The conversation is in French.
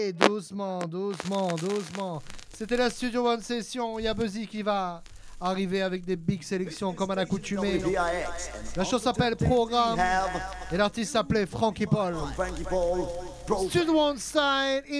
Et doucement, doucement, doucement. C'était la Studio One Session. Il y a Buzzy qui va arriver avec des big sélections comme à l'accoutumée. La chose s'appelle Programme et l'artiste s'appelait Frankie Paul. Studio One Style.